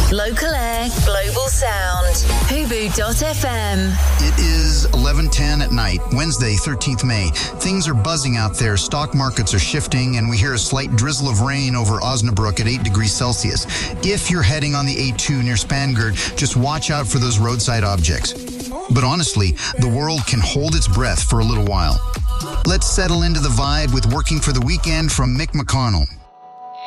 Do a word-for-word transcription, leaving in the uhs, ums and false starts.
Local air, global sound. Hubu dot f m. It is eleven ten at night, Wednesday, thirteenth of May. Things are buzzing out there. Stock markets are shifting, and we hear a slight drizzle of rain over Osnabrück at eight degrees Celsius. If you're heading on the A two near Spangard, just watch out for those roadside objects. But honestly, the world can hold its breath for a little while. Let's settle into the vibe with Working for the Weekend from Mick McConnell.